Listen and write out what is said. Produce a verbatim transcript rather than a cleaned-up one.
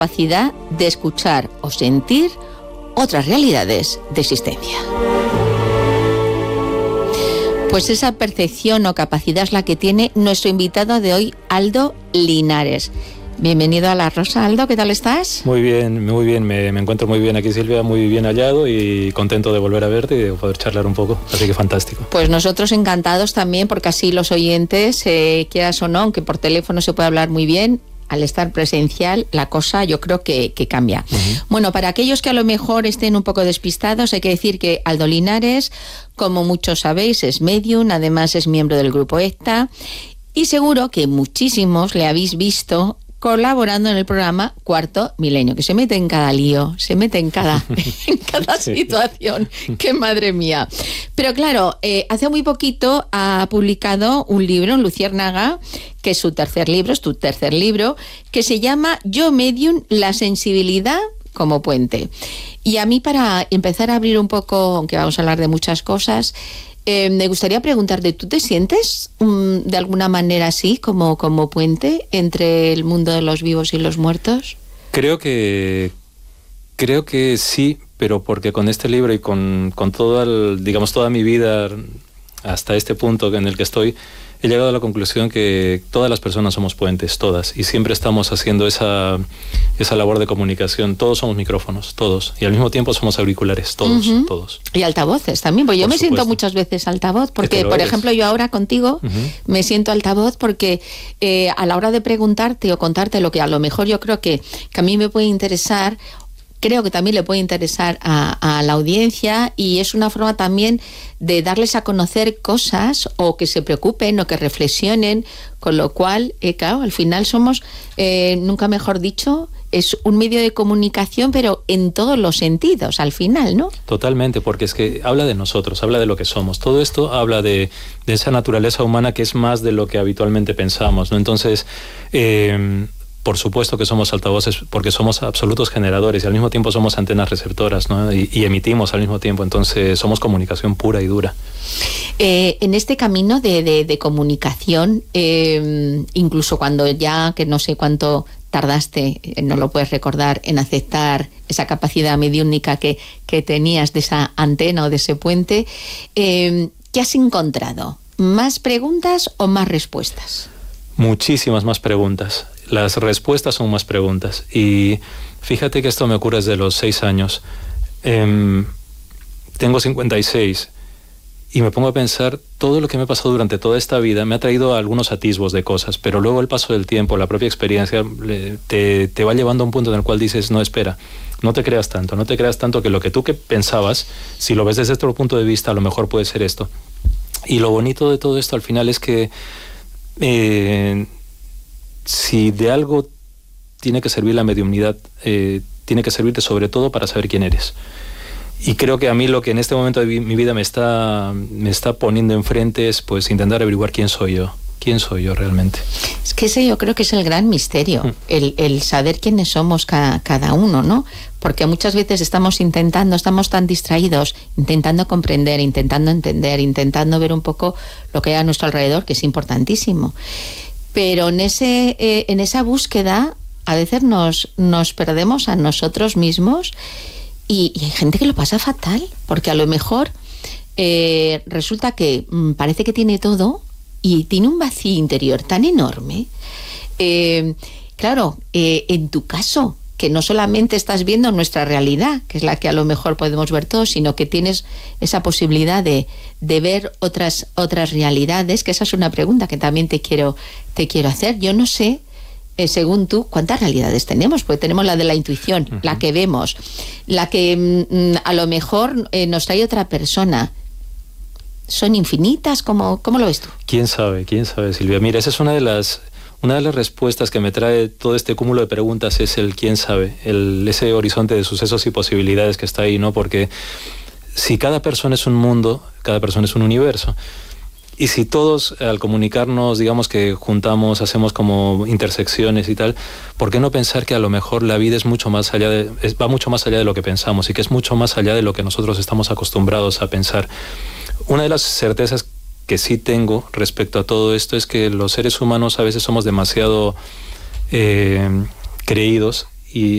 capacidad de escuchar o sentir otras realidades de existencia. Pues esa percepción o capacidad es la que tiene nuestro invitado de hoy, Aldo Linares. Bienvenido a La Rosa, Aldo, ¿qué tal estás? Muy bien, muy bien, me, me encuentro muy bien aquí, Silvia, muy bien hallado y contento de volver a verte y de poder charlar un poco, así que fantástico. Pues nosotros encantados también, porque así los oyentes, eh, quieras o no, aunque por teléfono se puede hablar muy bien, al estar presencial, la cosa yo creo que, que cambia. Uh-huh. Bueno, para aquellos que a lo mejor estén un poco despistados, hay que decir que Aldo Linares, como muchos sabéis, es medium, además es miembro del grupo ECTA, y seguro que muchísimos le habéis visto colaborando en el programa Cuarto Milenio, que se mete en cada lío, se mete en cada, en cada sí. situación, que madre mía. Pero claro, eh, hace muy poquito ha publicado un libro en Luciérnaga, que es su tercer libro, es tu tercer libro, que se llama Yo Medium, la sensibilidad como puente. Y a mí, para empezar a abrir un poco, aunque vamos a hablar de muchas cosas, Eh, me gustaría preguntarte, ¿tú te sientes um, de alguna manera así, como, como puente entre el mundo de los vivos y los muertos? Creo que creo que sí, pero porque con este libro y con, con toda, el, digamos, toda mi vida hasta este punto en el que estoy, he llegado a la conclusión que todas las personas somos puentes, todas, y siempre estamos haciendo esa, esa labor de comunicación. Todos somos micrófonos, todos, y al mismo tiempo somos auriculares, todos, uh-huh. todos. Y altavoces también, porque yo por me supuesto. siento muchas veces altavoz, porque, por eres. ejemplo, yo ahora contigo uh-huh. me siento altavoz porque eh, a la hora de preguntarte o contarte lo que a lo mejor yo creo que, que a mí me puede interesar, creo que también le puede interesar a, a la audiencia, y es una forma también de darles a conocer cosas o que se preocupen o que reflexionen, con lo cual, eh, claro, al final somos, eh, nunca mejor dicho, es un medio de comunicación, pero en todos los sentidos, al final, ¿no? Totalmente, porque es que habla de nosotros, habla de lo que somos. Todo esto habla de, de esa naturaleza humana que es más de lo que habitualmente pensamos, ¿no? Entonces, eh, por supuesto que somos altavoces porque somos absolutos generadores y al mismo tiempo somos antenas receptoras, ¿no? y, y emitimos al mismo tiempo, entonces somos comunicación pura y dura. Eh, en este camino de, de, de comunicación, eh, incluso cuando ya, que no sé cuánto tardaste, no lo puedes recordar, en aceptar esa capacidad mediúnica que, que tenías de esa antena o de ese puente, eh, ¿qué has encontrado? ¿Más preguntas o más respuestas? Muchísimas más preguntas. Las respuestas son más preguntas. Y fíjate que esto me ocurre desde los seis años. Eh, tengo cincuenta y seis y me pongo a pensar, todo lo que me ha pasado durante toda esta vida me ha traído algunos atisbos de cosas, pero luego el paso del tiempo, la propia experiencia, te, te va llevando a un punto en el cual dices, no, espera, no te creas tanto, no te creas tanto que lo que tú que pensabas, si lo ves desde otro punto de vista, a lo mejor puede ser esto. Y lo bonito de todo esto al final es que Eh, si de algo tiene que servir la mediumnidad, eh, tiene que servirte sobre todo para saber quién eres. Y creo que a mí lo que en este momento de mi vida me está, me está poniendo enfrente es pues intentar averiguar quién soy yo. ¿Quién soy yo realmente? Es que ese yo creo que es el gran misterio, mm. el, el saber quiénes somos ca, cada uno, ¿no? Porque muchas veces estamos intentando, estamos tan distraídos, intentando comprender, intentando entender, intentando ver un poco lo que hay a nuestro alrededor, que es importantísimo. Pero en ese, eh, en esa búsqueda, a veces nos, nos perdemos a nosotros mismos y, y hay gente que lo pasa fatal, porque a lo mejor eh, resulta que mmm, parece que tiene todo, y tiene un vacío interior tan enorme. Eh, claro, eh, en tu caso, que no solamente estás viendo nuestra realidad, que es la que a lo mejor podemos ver todos, sino que tienes esa posibilidad de, de ver otras, otras realidades, que esa es una pregunta que también te quiero, te quiero hacer. Yo no sé, eh, según tú, ¿cuántas realidades tenemos? Pues tenemos la de la intuición, uh-huh. la que vemos, la que mm, a lo mejor eh, nos trae otra persona. ¿Son infinitas? ¿Cómo, cómo lo ves tú? ¿Quién sabe? ¿Quién sabe, Silvia? Mira, esa es una de las una de las respuestas que me trae todo este cúmulo de preguntas, es el quién sabe, el, ese horizonte de sucesos y posibilidades que está ahí, ¿no? Porque si cada persona es un mundo, cada persona es un universo. Y si todos, al comunicarnos, digamos que juntamos, hacemos como intersecciones y tal, ¿por qué no pensar que a lo mejor la vida es mucho más allá de, es, va mucho más allá de lo que pensamos y que es mucho más allá de lo que nosotros estamos acostumbrados a pensar? Una de las certezas que sí tengo respecto a todo esto es que los seres humanos a veces somos demasiado eh, creídos